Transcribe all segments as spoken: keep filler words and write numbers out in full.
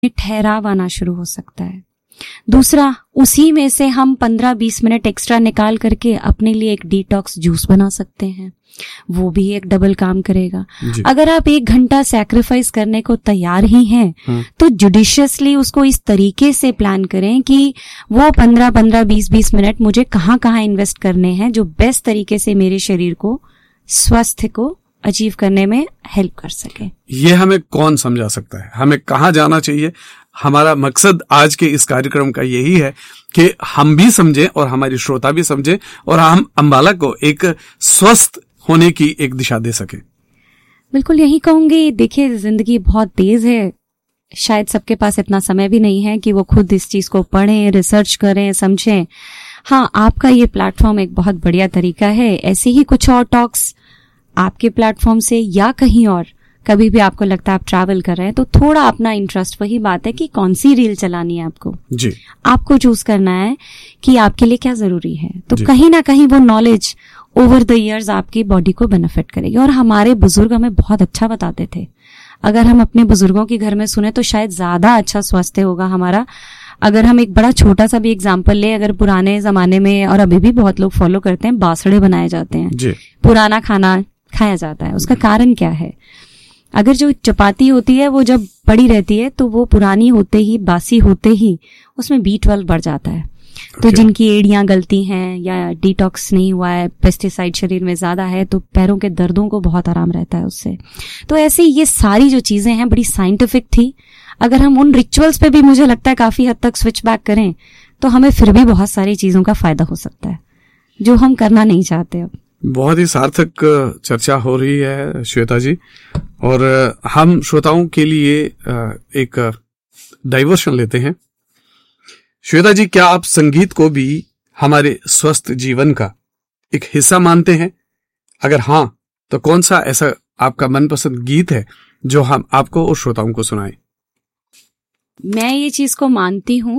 ठहराव आना शुरू हो सकता है। दूसरा, उसी में से हम पंद्रह बीस मिनट एक्स्ट्रा निकाल करके अपने लिए एक डिटॉक्स जूस बना सकते हैं, वो भी एक डबल काम करेगा। अगर आप एक घंटा सैक्रिफाइस करने को तैयार ही हैं तो जुडिशियसली उसको इस तरीके से प्लान करें कि वो पंद्रह पंद्रह बीस बीस मिनट मुझे कहाँ कहाँ इन्वेस्ट करने हैं जो बेस्ट तरीके से मेरे शरीर को, स्वास्थ्य को अचीव करने में हेल्प कर सके। ये हमें कौन समझा सकता है, हमें कहाँ जाना चाहिए? हमारा मकसद आज के इस कार्यक्रम का यही है कि हम भी समझें और हमारी श्रोता भी समझें और हम अंबाला को एक स्वस्थ होने की एक दिशा दे सके। बिल्कुल यही कहूंगी। देखिए, जिंदगी बहुत तेज है, शायद सबके पास इतना समय भी नहीं है कि वो खुद इस चीज को पढ़ें, रिसर्च करें, समझें। हाँ, आपका ये प्लेटफॉर्म एक बहुत बढ़िया तरीका है। ऐसे ही कुछ और टॉक्स आपके प्लेटफॉर्म से या कहीं और कभी भी आपको लगता है आप ट्रैवल कर रहे हैं तो थोड़ा अपना इंटरेस्ट, वही बात है कि कौन सी रील चलानी है आपको जी, आपको चूज करना है कि आपके लिए क्या जरूरी है। तो कहीं ना कहीं वो नॉलेज ओवर द इयर्स आपकी बॉडी को बेनिफिट करेगी। और हमारे बुजुर्ग हमें बहुत अच्छा बताते थे, अगर हम अपने बुजुर्गों के घर में सुने तो शायद ज्यादा अच्छा स्वास्थ्य होगा हमारा। अगर हम एक बड़ा छोटा सा भी एग्जाम्पल ले, अगर पुराने जमाने में और अभी भी बहुत लोग फॉलो करते हैं, बासड़े बनाए जाते हैं, पुराना खाना खाया जाता है। उसका कारण क्या है? अगर जो चपाती होती है वो जब बड़ी रहती है तो वो पुरानी होते ही, बासी होते ही उसमें बी ट्वेल्व बढ़ जाता है। okay. तो जिनकी एड़ियां गलती हैं या डिटॉक्स नहीं हुआ है, पेस्टिसाइड शरीर में ज्यादा है, तो पैरों के दर्दों को बहुत आराम रहता है उससे। तो ऐसे ये सारी जो चीजें हैं बड़ी साइंटिफिक थी। अगर हम उन रिचुअल्स पे भी मुझे लगता है काफी हद तक स्विच बैक करें तो हमें फिर भी बहुत सारी चीजों का फायदा हो सकता है जो हम करना नहीं चाहते। अब बहुत ही सार्थक चर्चा हो रही है श्वेता जी, और हम श्रोताओं के लिए एक डाइवर्शन लेते हैं। श्वेता जी, क्या आप संगीत को भी हमारे स्वस्थ जीवन का एक हिस्सा मानते हैं? अगर हाँ, तो कौन सा ऐसा आपका मनपसंद गीत है जो हम आपको और श्रोताओं को सुनाएं? मैं ये चीज को मानती हूं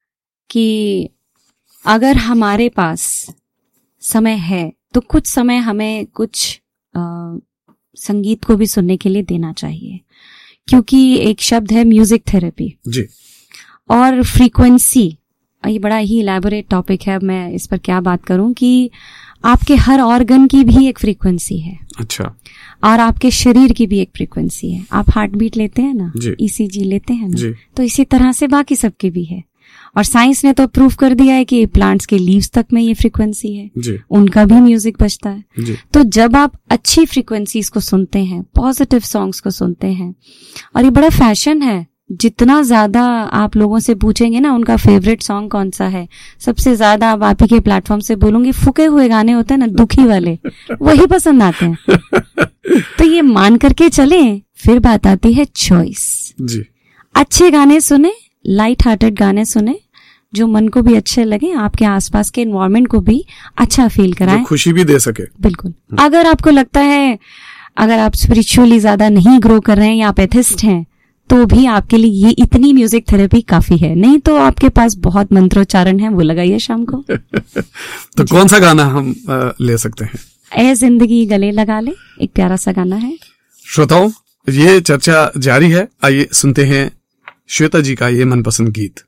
कि अगर हमारे पास समय है तो कुछ समय हमें कुछ आ, संगीत को भी सुनने के लिए देना चाहिए, क्योंकि एक शब्द है म्यूजिक थेरेपी जी, और फ्रीक्वेंसी। ये बड़ा ही इलैबोरेट टॉपिक है, मैं इस पर क्या बात करूं कि आपके हर ऑर्गन की भी एक फ्रीक्वेंसी है। अच्छा। और आपके शरीर की भी एक फ्रीक्वेंसी है। आप हार्ट बीट लेते हैं ना, ईसीजी लेते हैं ना, तो इसी तरह से बाकी सबकी भी है। और साइंस ने तो प्रूव कर दिया है कि प्लांट्स के लीव्स तक में ये फ्रीक्वेंसी है जी। उनका भी म्यूजिक बजता है जी। तो जब आप अच्छी फ्रीक्वेंसीज को सुनते हैं, पॉजिटिव सॉन्ग्स को सुनते हैं, और ये बड़ा फैशन है, जितना ज्यादा आप लोगों से पूछेंगे ना उनका फेवरेट सॉन्ग कौन सा है, सबसे ज्यादा अब आप ही के प्लेटफॉर्म से बोलूंगी फूके हुए गाने होते हैं ना, दुखी वाले, वही पसंद आते हैं। तो ये मान करके चलें। फिर बात आती है चॉइस जी। अच्छे गाने सुने, लाइट हार्टेड गाने सुने जो मन को भी अच्छे लगे, आपके आसपास के एनवायरनमेंट को भी अच्छा फील कराएं, खुशी भी दे सके। बिल्कुल। अगर आपको लगता है, अगर आप स्पिरिचुअली ज्यादा नहीं ग्रो कर रहे हैं या आप एथिस्ट हैं, तो भी आपके लिए ये इतनी म्यूजिक थेरेपी काफी है। नहीं तो आपके पास बहुत मंत्रोच्चारण है, वो लगाइए शाम को। तो कौन सा गाना हम आ, ले सकते हैं? ए जिंदगी गले लगा ले, एक प्यारा सा गाना है। श्रोताओं, ये चर्चा जारी है, आइए सुनते हैं श्वेता जी का ये मनपसंद गीत।